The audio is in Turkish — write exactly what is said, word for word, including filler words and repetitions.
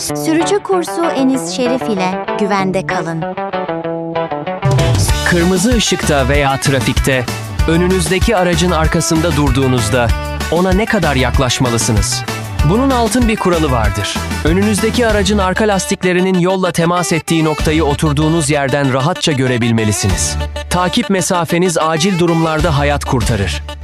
Sürücü kursu Enis Şerif ile güvende kalın. Kırmızı ışıkta veya trafikte, önünüzdeki aracın arkasında durduğunuzda ona ne kadar yaklaşmalısınız? Bunun altın bir kuralı vardır. Önünüzdeki aracın arka lastiklerinin yolla temas ettiği noktayı oturduğunuz yerden rahatça görebilmelisiniz. Takip mesafeniz acil durumlarda hayat kurtarır.